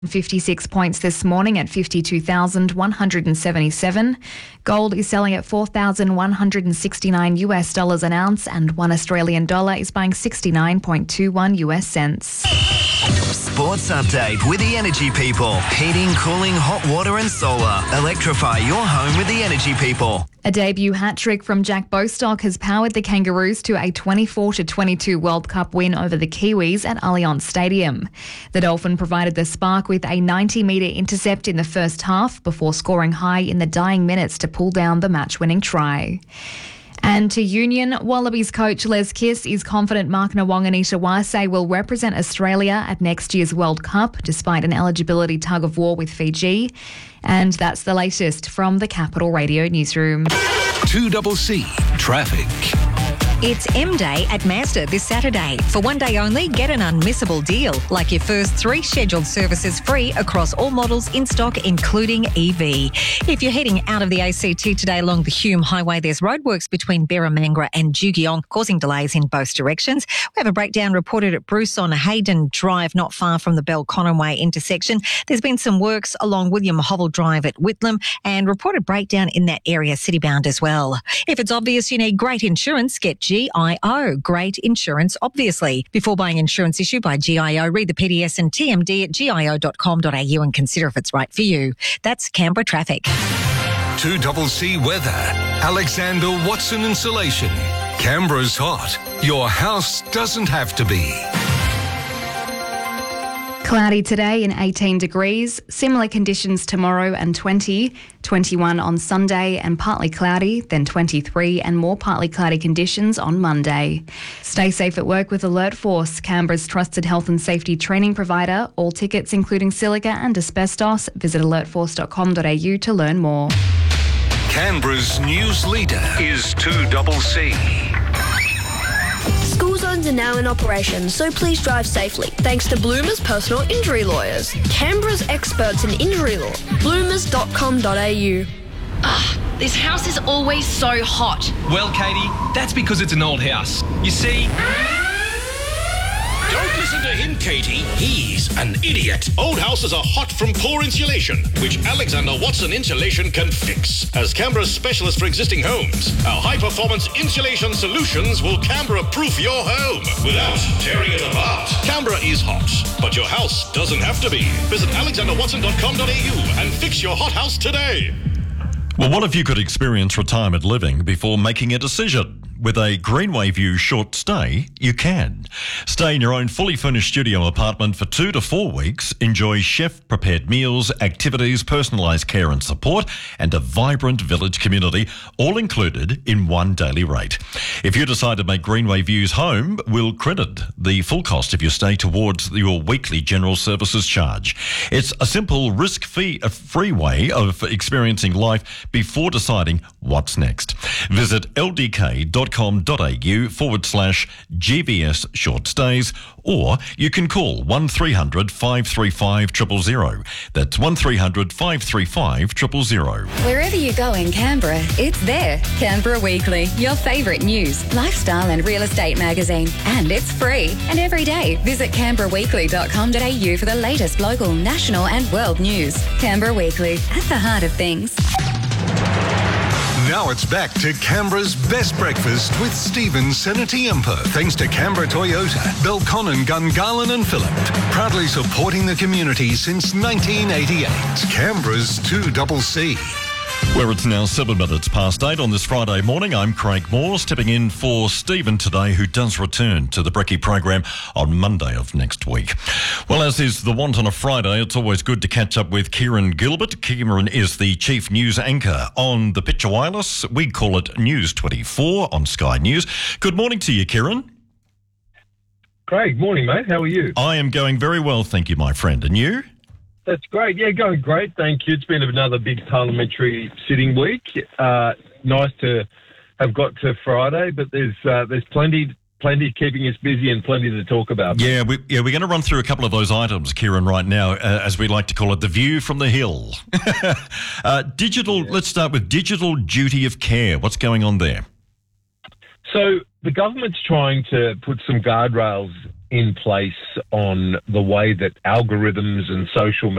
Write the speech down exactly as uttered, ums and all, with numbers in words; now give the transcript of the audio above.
fifty-six points this morning at fifty-two thousand one hundred seventy-seven. Gold is selling at four thousand one hundred sixty-nine US dollars an ounce, and one Australian dollar is buying sixty-nine point two one US cents. Sports update with the Energy People. Heating, cooling, hot water and solar. Electrify your home with the Energy People. A debut hat-trick from Jack Bostock has powered the Kangaroos to a twenty-four to twenty-two World Cup win over the Kiwis at Allianz Stadium. The Dolphin provided the spark with a ninety metre intercept in the first half before scoring high in the dying minutes to pull down the match-winning try. And to Union, Wallabies coach Les Kiss is confident Mark Nawaqanitawase will represent Australia at next year's World Cup despite an eligibility tug-of-war with Fiji. And that's the latest from the Capital Radio newsroom. two C C Traffic. It's M-Day at Mazda this Saturday. For one day only, get an unmissable deal, like your first three scheduled services free across all models in stock, including E V. If you're heading out of the A C T today along the Hume Highway, there's roadworks between Berramangra and Jugiong, causing delays in both directions. We have a breakdown reported at Bruce on Hayden Drive, not far from the Belconnen intersection. There's been some works along William Hovell Drive at Whitlam, and reported breakdown in that area, city-bound as well. If it's obvious you need great insurance, get G I O. Great insurance, obviously. Before buying insurance issued by G I O, read the P D S and T M D at G I O dot com dot A U and consider if it's right for you. That's Canberra traffic. two C C weather. Alexander Watson Insulation. Canberra's hot. Your house doesn't have to be. Cloudy today and eighteen degrees. Similar conditions tomorrow and twenty. twenty-one on Sunday and partly cloudy, then twenty-three and more partly cloudy conditions on Monday. Stay safe at work with Alert Force, Canberra's trusted health and safety training provider. All tickets, including silica and asbestos, visit alert force dot com dot A U to learn more. Canberra's news leader is two C C. School zones are now in operation, so please drive safely. Thanks to Bloomers Personal Injury Lawyers, Canberra's experts in injury law. bloomers dot com dot A U. Ah, this house is always so hot. Well, Katie, that's because it's an old house. You see... Don't listen to him, Katie. He's an idiot. Old houses are hot from poor insulation, which Alexander Watson Insulation can fix. As Canberra's specialist for existing homes, our high-performance insulation solutions will Canberra-proof your home without tearing it apart. Canberra is hot, but your house doesn't have to be. Visit alexander watson dot com dot A U and fix your hot house today. Well, what if you could experience retirement living before making a decision? With a Greenway View short stay, you can. Stay in your own fully furnished studio apartment for two to four weeks, enjoy chef-prepared meals, activities, personalised care and support, and a vibrant village community, all included in one daily rate. If you decide to make Greenway Views home, we'll credit the full cost of your stay towards your weekly general services charge. It's a simple, risk-free free way of experiencing life before deciding what's next. Visit l d k dot com dot a u forward slash G V S short stays, or you can call one three hundred five three five zero zero zero. That's one three hundred five three five zero zero zero. Wherever you go in Canberra, it's there. Canberra Weekly, your favourite news, lifestyle and real estate magazine. And it's free. And every day, visit canberra weekly dot com dot A U for the latest local, national and world news. Canberra Weekly, at the heart of things. Now it's back to Canberra's best breakfast with Stephen Senatiempo. Thanks to Canberra Toyota, Belconnen, Gungahlin and Phillip. Proudly supporting the community since nineteen eighty-eight. Canberra's two C C. Where it's now seven minutes past eight on this Friday morning, I'm Craig Moore, stepping in for Stephen today, who does return to the Brekkie program on Monday of next week. Well, as is the want on a Friday, it's always good to catch up with Kieran Gilbert. Kieran is the chief news anchor on the Picture Wireless. We call it News twenty-four on Sky News. Good morning to you, Kieran. Craig, morning, mate. How are you? I am going very well, thank you, my friend. And you? That's great. Yeah, going great. Thank you. It's been another big parliamentary sitting week. Uh, nice to have got to Friday, but there's uh, there's plenty plenty keeping us busy and plenty to talk about. Yeah, we, yeah, we're going to run through a couple of those items, Kieran, right now, uh, as we like to call it, the view from the hill. uh, digital. Yeah. Let's start with digital duty of care. What's going on there? So the government's trying to put some guardrails in place on the way that algorithms and social